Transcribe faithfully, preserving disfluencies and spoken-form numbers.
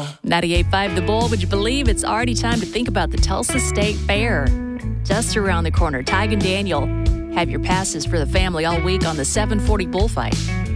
ninety-eight point five The Bull, would you believe it's already time to think about the Tulsa State Fair? Just around the corner, Tig and Daniel have your passes for the family all week on the seven forty Bullfight.